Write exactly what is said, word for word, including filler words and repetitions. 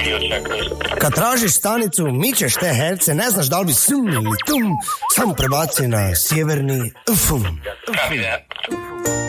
Kad tražiš stanicu, mičeš te herce, ne znaš da li bi sum ili tum, samo prebaci na sjeverni ufum. Ufum.